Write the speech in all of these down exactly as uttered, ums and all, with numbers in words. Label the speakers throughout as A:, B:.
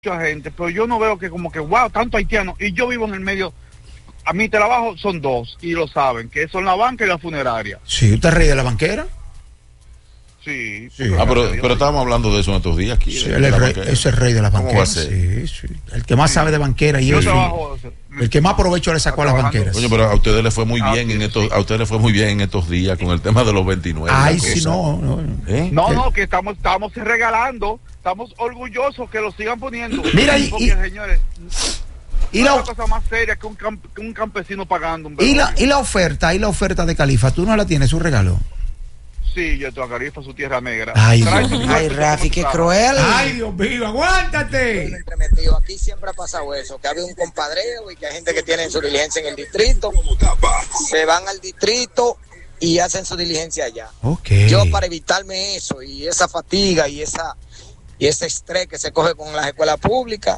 A: mucha gente, pero yo no veo que como que, wow, tanto haitiano, y yo vivo en el medio, a mi trabajo son dos, y lo saben, que son la banca y la funeraria.
B: Sí, ¿usted es rey de la banquera?
A: Sí.
B: Sí.
C: Ah, pero, pero estábamos hablando de eso en estos días aquí.
B: Sí, él es, rey, es el rey de las banqueras. Sí, sí. El que más sí. sabe de banquera y
A: yo
B: eso.
A: Trabajo,
B: el que más provecho le sacó a las banqueras.
C: Oye, pero a ustedes les fue muy
A: ah,
C: bien
A: sí,
C: en estos,
A: sí.
C: a ustedes les fue muy bien en estos días con el tema de los veintinueve.
B: Ay, sí, no, no.
C: ¿Eh?
A: No, no, que estamos, estamos regalando, estamos orgullosos que lo sigan poniendo.
B: Mira, y,
A: porque,
B: y
A: señores,
B: y
A: no
B: la
A: es cosa más seria que un, camp, que un campesino pagando un
B: y la, y la oferta, y la oferta de Califa, ¿tú no la tienes, su regalo?
A: Sí, yo estoy a Califa, su tierra negra.
B: Ay,
A: Trae,
B: Dios.
D: Ay, Rafi, qué cruel.
B: Ay, Dios mío, aguántate.
D: Aquí siempre ha pasado eso, que ha habido un compadreo y que hay gente que tiene su diligencia en el distrito, se van al distrito y hacen su diligencia allá.
B: Okay.
D: Yo, para evitarme eso y esa fatiga y esa y ese estrés que se coge con las escuelas públicas,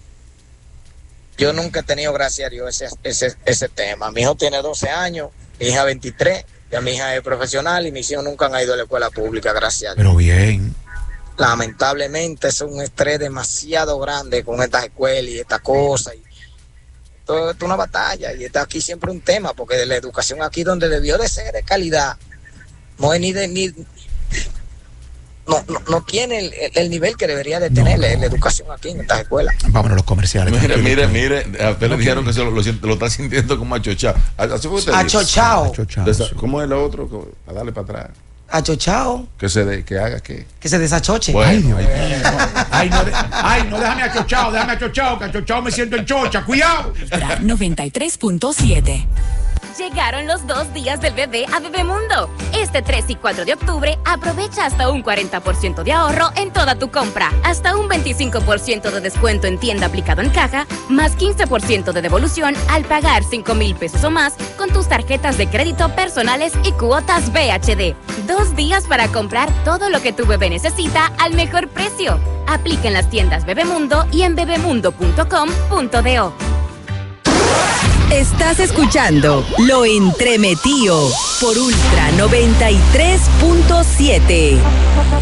D: yo nunca he tenido, gracias a Dios, ese, ese, ese tema. Mi hijo tiene doce años, mi hija veintitrés, ya mi hija es profesional y mis hijos nunca han ido a la escuela pública, gracias a Dios.
B: Pero bien.
D: Lamentablemente es un estrés demasiado grande con estas escuelas y estas cosas. Y todo esto es una batalla y está aquí siempre un tema, porque de la educación aquí donde debió de ser de calidad, no es ni de ni no, no, no tiene el, el nivel que debería de tener no, no. la educación aquí en estas escuelas.
B: Vámonos a los comerciales.
C: Mire, mire, mire, a usted le dijeron que se lo, lo, lo está sintiendo como achochao. Así fue usted.
D: Achochao.
C: ¿Cómo es lo otro? A darle para atrás.
D: Achochao.
C: Que se de, que haga que
D: que se desachoche.
B: Bueno, ay, Dios mío. Ay, no, de, ay, no, déjame achochao, déjame achochao, que achochao me siento en chocha. Cuidado.
E: noventa y tres punto siete.
F: Llegaron los dos días del bebé a Bebemundo. Este tres y cuatro de octubre aprovecha hasta un cuarenta por ciento de ahorro en toda tu compra, hasta un veinticinco por ciento de descuento en tienda aplicado en caja, más quince por ciento de devolución al pagar cinco mil pesos o más con tus tarjetas de crédito personales y cuotas B H D. Dos días para comprar todo lo que tu bebé necesita al mejor precio. Aplica en las tiendas Bebemundo y en bebemundo punto com punto do.
E: Estás escuchando Lo Entremetido por Ultra noventa y tres punto siete.